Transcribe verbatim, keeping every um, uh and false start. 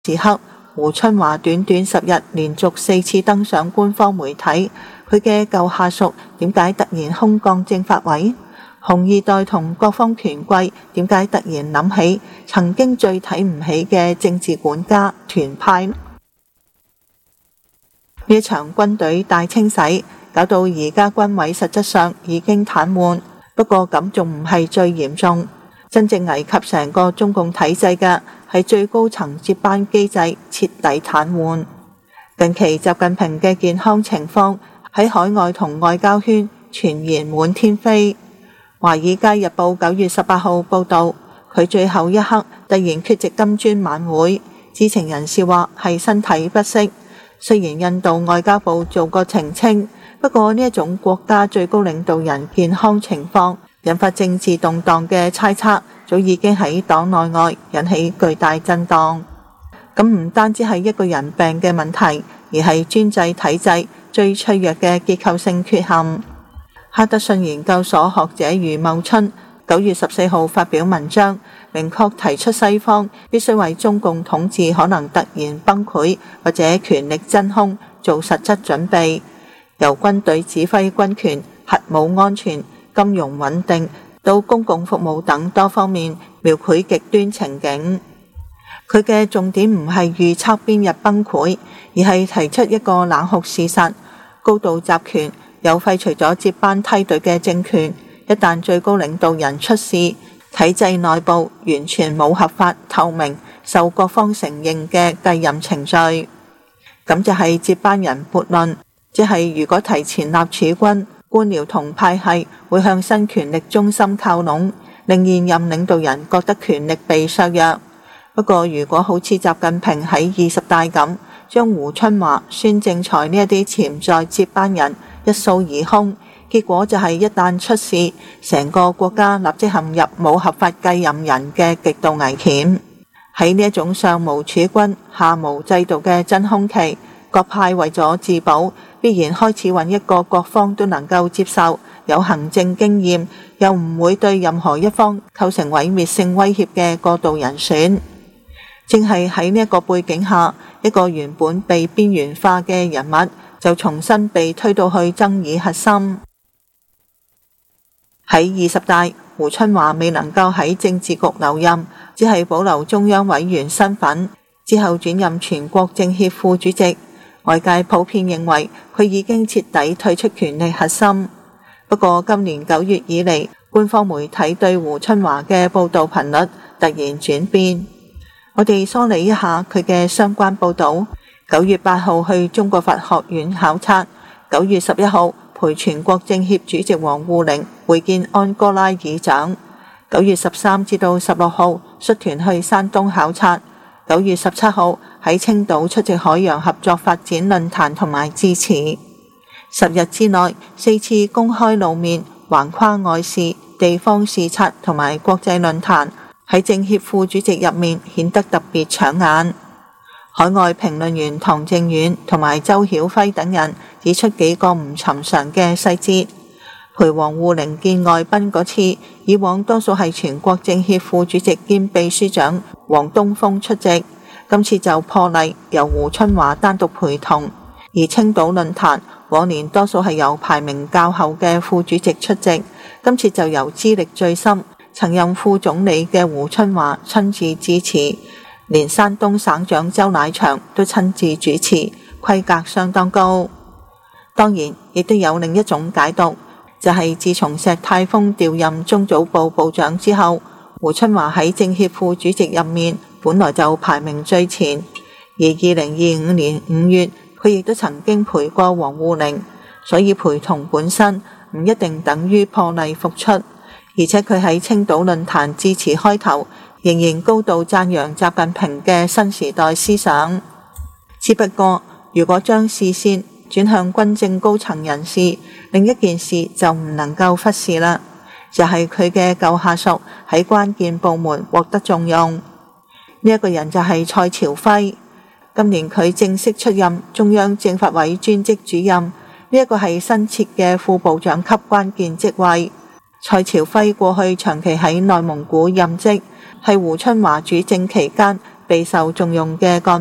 時刻，胡春華短短十日連續四次登上官方媒體，佢嘅舊下屬點解突然空降政法委？紅二代同各方權貴點解突然諗起曾經最睇唔起嘅政治管家團派呢？呢一場軍隊大清洗搞到而家軍委實質上已經癱瘓，不過咁仲唔係最嚴重，真正危及成個中共體制嘅係最高層接班機制徹底癱瘓。近期習近平嘅健康情況喺海外同外交圈傳言滿天飛。華爾街日報九月十八號報道，佢最後一刻突然缺席金磚晚會，知情人士話係身體不適。雖然印度外交部做過澄清，不過呢一種國家最高領導人健康情況引發政治動盪嘅猜測，早已經喺黨內外引起巨大震盪。咁唔單止係一個人病嘅問題，而係專制體制最脆弱嘅結構性缺陷。哈德遜研究所學者余茂春九月十四號發表文章，明確提出西方必須為中共統治可能突然崩潰或者權力真空做實質準備，由軍隊指揮軍權、核武安全、金融穩定到公共服務等多方面描繪極端情景。佢嘅重點唔係預測邊日崩潰，而係提出一個冷酷事實：高度集權有廢除咗接班梯隊嘅政權，一旦最高領導人出事，體制內部完全冇合法、透明、受各方承認嘅繼任程序。咁就係接班人悖論，即係如果提前立儲君，官僚同派系會向新權力中心靠攏，令現任領導人覺得權力被削弱。不過如果好似習近平喺二十大咁，將胡春華、孫政才呢一啲潛在接班人一掃而空，結果就係一旦出事，成個國家立即陷入冇合法繼任人嘅極度危險。喺呢一種上無儲君、下無制度嘅真空期，各派為咗自保，必然開始揾一個各方都能夠接受、有行政經驗，又唔會對任何一方構成毀滅性威脅嘅過渡人選。正係喺呢一個背景下，一個原本被邊緣化嘅人物就重新被推到去爭議核心。喺二十大，胡春華未能夠喺政治局留任，只係保留中央委員身份，之後轉任全國政協副主席。外界普遍認為佢已經徹底退出權力核心。不過今年九月以嚟，官方媒體對胡春華嘅報道頻率突然轉變。我哋梳理一下佢嘅相關報道。九月八號去中國佛學院考察，九月十一號陪全國政協主席王滬寧會見安哥拉議長。九月十三至到十六號率團去山東考察。九月十七號喺青島出席海洋合作發展論壇同埋致辭。十日之內四次公開露面，橫跨外事、地方視察同埋國際論壇，喺政協副主席入面顯得特別搶眼。海外評論員唐正遠同埋周曉輝等人指出幾個唔尋常嘅細節。陪王滬寧見外賓嗰次，以往多數係全國政協副主席兼秘書長王東峰出席，今次就破例由胡春華單獨陪同。而青島論壇往年多數係由排名較後嘅副主席出席，今次就由資歷最深、曾任副總理嘅胡春華親自致辭。連山東省長周乃祥都親自主持，規格相當高。當然，亦都有另一種解讀，就係、是、自從石泰峰調任中組部部長之後，胡春華喺政協副主席入面本來就排名最前。而二零二五年五月，佢亦都曾經陪過王滬寧，所以陪同本身唔一定等於破例復出。而且佢喺青島論壇致辭開頭，仍然高度讚揚習近平嘅新時代思想。只不過，如果將視線轉向軍政高層人士，另一件事就唔能夠忽視啦，就係佢嘅舊下屬喺關鍵部門獲得重用。呢、這、一個人就係蔡朝輝。今年佢正式出任中央政法委專職主任，呢、這、一個係新設嘅副部長級關鍵職位。蔡朝輝過去長期喺內蒙古任職，係胡春華主政期間備受重用嘅幹